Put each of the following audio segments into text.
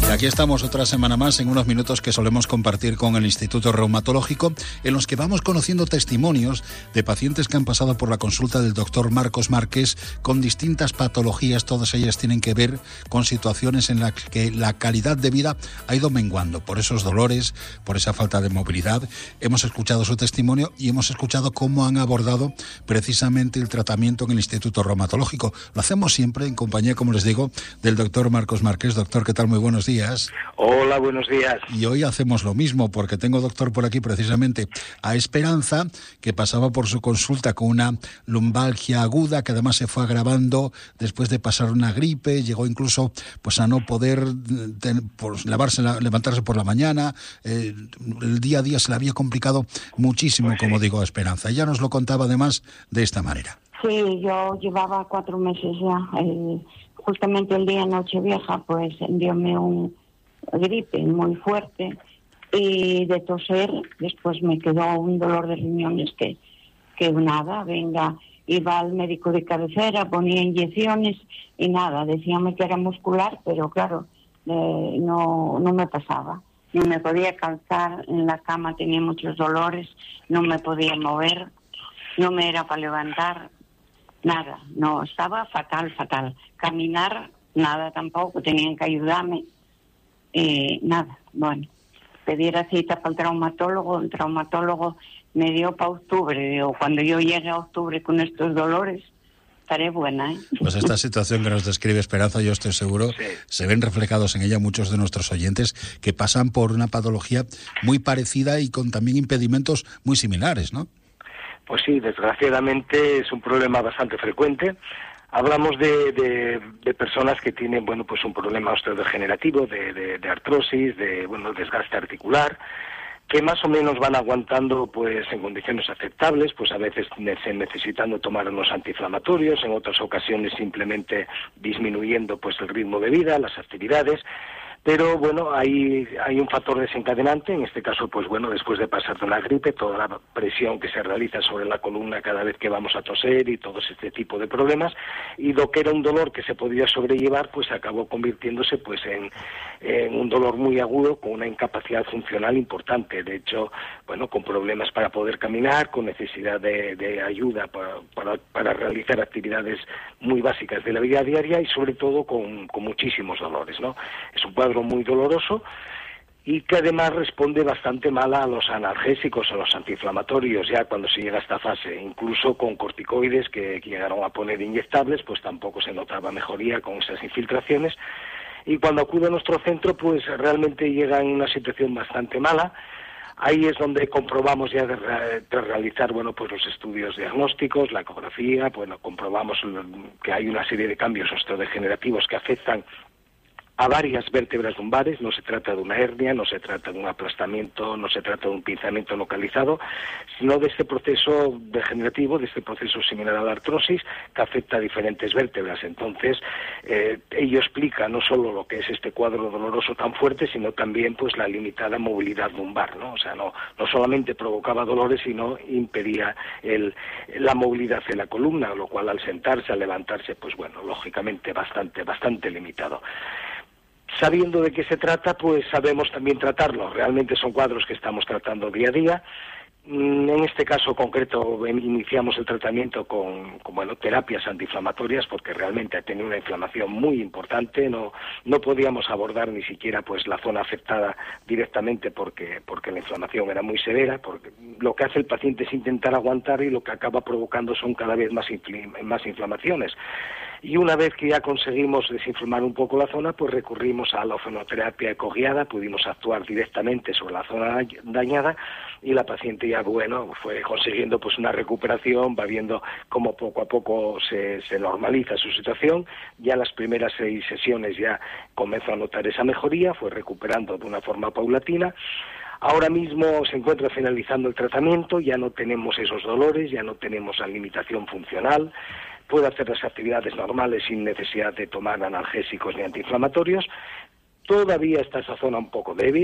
Y aquí estamos otra semana más en unos minutos que solemos compartir con el Instituto Reumatológico, en los que vamos conociendo testimonios de pacientes que han pasado por la consulta del doctor Marcos Márquez con distintas patologías. Todas ellas tienen que ver con situaciones en las que la calidad de vida ha ido menguando por esos dolores, por esa falta de movilidad. Hemos escuchado su testimonio y hemos escuchado cómo han abordado precisamente el tratamiento en el Instituto Reumatológico. Lo hacemos siempre en compañía, como les digo, del doctor Marcos Márquez. Doctor, ¿qué tal? Muy buenos días. Hola, buenos días. Y hoy hacemos lo mismo, porque tengo, doctor, por aquí precisamente a Esperanza, que pasaba por su consulta con una lumbalgia aguda, que además se fue agravando después de pasar una gripe, llegó incluso pues a no poder levantarse por la mañana. El día a día se le había complicado muchísimo, pues, como digo, a Esperanza. Ella nos lo contaba además de esta manera. Sí, yo llevaba 4 meses ya. Justamente el día de Nochevieja, pues diome un gripe muy fuerte y de toser, después me quedó un dolor de riñones que nada, iba al médico de cabecera, ponía inyecciones y nada, decíame que era muscular, pero claro, no me pasaba. No me podía calzar en la cama, tenía muchos dolores, no me podía mover, no me era para levantar. Nada, no, estaba fatal. Caminar, nada tampoco, tenían que ayudarme. Nada, bueno, pedir cita para el traumatólogo me dio para octubre. Digo, cuando yo llegue a octubre con estos dolores, estaré buena, ¿eh? Pues esta situación que nos describe Esperanza, yo estoy seguro, sí, se ven reflejados en ella muchos de nuestros oyentes que pasan por una patología muy parecida y con también impedimentos muy similares, ¿no? Pues sí, desgraciadamente es un problema bastante frecuente. Hablamos de personas que tienen, bueno, pues un problema osteodegenerativo, de artrosis, desgaste articular, que más o menos van aguantando pues en condiciones aceptables, pues a veces necesitando tomar unos antiinflamatorios, en otras ocasiones simplemente disminuyendo pues el ritmo de vida, las actividades. Pero bueno, hay un factor desencadenante, en este caso, pues bueno, después de pasar de una gripe, toda la presión que se realiza sobre la columna cada vez que vamos a toser y todo este tipo de problemas, y lo que era un dolor que se podía sobrellevar, pues acabó convirtiéndose pues en un dolor muy agudo con una incapacidad funcional importante. De hecho, bueno, con problemas para poder caminar, con necesidad de ayuda para realizar actividades muy básicas de la vida diaria y sobre todo con muchísimos dolores, ¿no? Es un cuadro muy doloroso y que además responde bastante mal a los analgésicos, a los antiinflamatorios, ya cuando se llega a esta fase. Incluso con corticoides que llegaron a poner inyectables, pues tampoco se notaba mejoría con esas infiltraciones. Y cuando acude a nuestro centro, pues realmente llega en una situación bastante mala. Ahí es donde comprobamos ya de realizar, bueno, pues los estudios diagnósticos, la ecografía, bueno, comprobamos que hay una serie de cambios osteodegenerativos que afectan a varias vértebras lumbares. No se trata de una hernia, no se trata de un aplastamiento, no se trata de un pinzamiento localizado, sino de este proceso degenerativo, de este proceso similar a la artrosis, que afecta a diferentes vértebras. Entonces, ello explica no solo lo que es este cuadro doloroso tan fuerte, sino también pues la limitada movilidad lumbar, ¿no? O sea, no solamente provocaba dolores, sino impedía la movilidad de la columna, lo cual al sentarse, al levantarse, pues bueno, lógicamente bastante limitado. Sabiendo de qué se trata, pues sabemos también tratarlo. Realmente son cuadros que estamos tratando día a día. En este caso concreto iniciamos el tratamiento con terapias antiinflamatorias porque realmente ha tenido una inflamación muy importante. No podíamos abordar ni siquiera pues la zona afectada directamente porque la inflamación era muy severa. Porque lo que hace el paciente es intentar aguantar y lo que acaba provocando son cada vez más inflamaciones. Y una vez que ya conseguimos desinflamar un poco la zona, pues recurrimos a la ofenoterapia ecoguiada, pudimos actuar directamente sobre la zona dañada y la paciente ya, bueno, fue consiguiendo pues una recuperación, va viendo cómo poco a poco se normaliza su situación. Ya las primeras 6 sesiones ya comenzó a notar esa mejoría, fue recuperando de una forma paulatina. Ahora mismo se encuentra finalizando el tratamiento, ya no tenemos esos dolores, ya no tenemos la limitación funcional, puede hacer las actividades normales sin necesidad de tomar analgésicos ni antiinflamatorios. Todavía está esa zona un poco débil,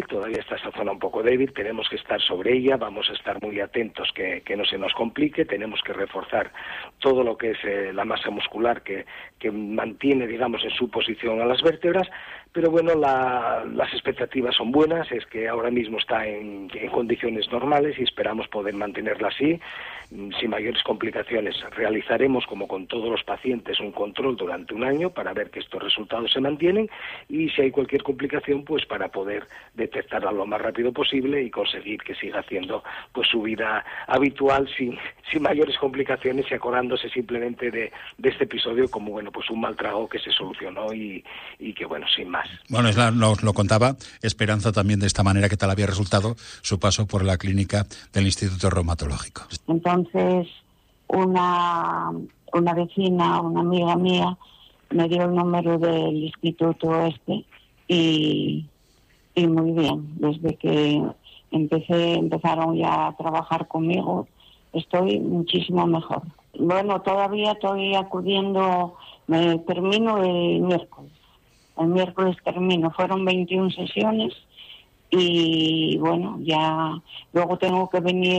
tenemos que estar sobre ella, vamos a estar muy atentos que no se nos complique, tenemos que reforzar todo lo que es la masa muscular que mantiene, digamos, en su posición a las vértebras, pero bueno, las expectativas son buenas, es que ahora mismo está en condiciones normales y esperamos poder mantenerla así, sin mayores complicaciones. Realizaremos, como con todos los pacientes, un control durante un año para ver que estos resultados se mantienen y si hay cualquier complicación, pues para poder detectarla lo más rápido posible y conseguir que siga haciendo pues su vida habitual sin mayores complicaciones y acordándose simplemente de este episodio como bueno pues un mal trago que se solucionó y que bueno, sin más. Bueno, nos lo contaba Esperanza también de esta manera, que tal había resultado su paso por la clínica del Instituto Reumatológico. Entonces una vecina, una amiga mía, me dio el número del instituto y muy bien, desde que empezaron ya a trabajar conmigo, estoy muchísimo mejor. Bueno, todavía estoy acudiendo, me termino el miércoles termino, fueron 21 sesiones y bueno, ya luego tengo que venir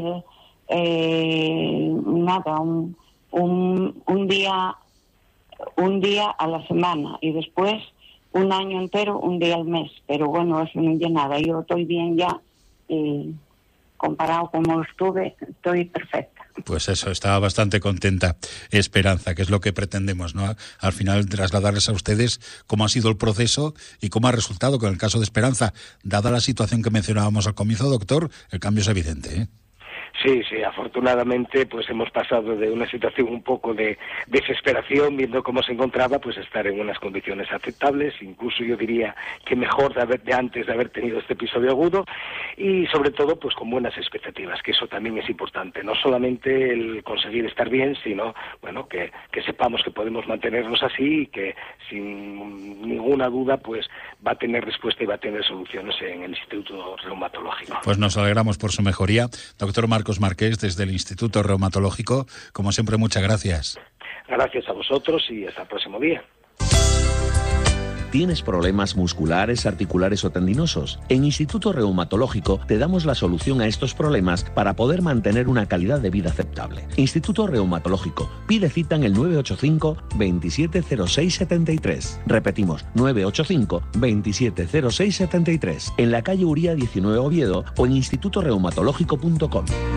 un día a la semana y después un año entero, un día al mes, pero bueno, eso no es nada, yo estoy bien ya, comparado con como estuve, estoy perfecta. Pues eso, estaba bastante contenta Esperanza, que es lo que pretendemos, ¿no? Al final trasladarles a ustedes cómo ha sido el proceso y cómo ha resultado con el caso de Esperanza. Dada la situación que mencionábamos al comienzo, doctor, el cambio es evidente, ¿eh? Sí, afortunadamente pues hemos pasado de una situación un poco de desesperación viendo cómo se encontraba, pues estar en unas condiciones aceptables, incluso yo diría que mejor de antes de haber tenido este episodio agudo y sobre todo pues con buenas expectativas, que eso también es importante, no solamente el conseguir estar bien, sino bueno que sepamos que podemos mantenernos así y que sin ninguna duda pues va a tener respuesta y va a tener soluciones en el Instituto Reumatológico. Pues nos alegramos por su mejoría. Doctor Marcos Marqués, desde el Instituto Reumatológico, como siempre, muchas gracias. Gracias a vosotros y hasta el próximo día. ¿Tienes problemas musculares, articulares o tendinosos? En Instituto Reumatológico te damos la solución a estos problemas para poder mantener una calidad de vida aceptable. Instituto Reumatológico. Pide cita en el 985 270673. Repetimos, 985 270673. En la calle Uría 19 Oviedo o en institutoreumatológico.com.